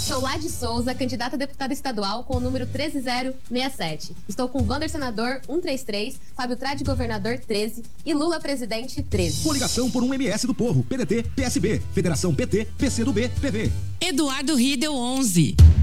Sou Lade Souza, candidata a deputada estadual com o número 13067. Estou com Wander Senador 133, Fábio Trade Governador 13 e Lula Presidente 13. Coligação por um MS do Povo, PDT, PSB, Federação PT, PCdoB, PV. Eduardo Riedel 11.